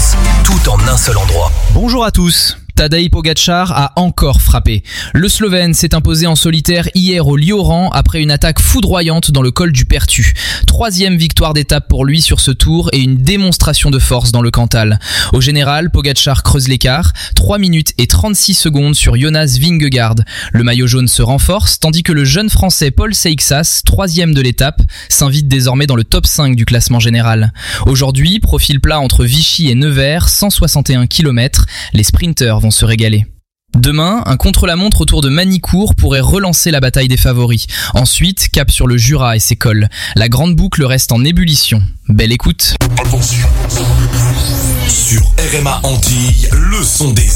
France, tout en un seul endroit. Bonjour à tous. Tadej Pogačar a encore frappé. Le Slovène s'est imposé en solitaire hier au Lioran après une attaque foudroyante dans le col du Pertu. 3e victoire d'étape pour lui sur ce tour et une démonstration de force dans le Cantal. Au général, Pogačar creuse l'écart, 3 minutes et 36 secondes sur Jonas Vingegaard. Le maillot jaune se renforce, tandis que le jeune français Paul Seixas, 3e de l'étape, s'invite désormais dans le top 5 du classement général. Aujourd'hui, profil plat entre Vichy et Nevers, 161 km. Les sprinteurs vont se régaler. Demain, un contre-la-montre autour de Manicourt pourrait relancer la bataille des favoris. Ensuite, cap sur le Jura et ses cols. La grande boucle reste en ébullition. Belle écoute. Attention. Sur RMA Antilles, le son des